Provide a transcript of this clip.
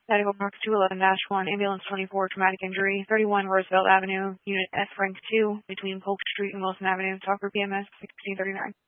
Medical Mark 211-1, Ambulance 24, Traumatic Injury, 31 Roosevelt Avenue, Unit F, Rank 2, between Polk Street and Wilson Avenue. Talk for PMS 1639.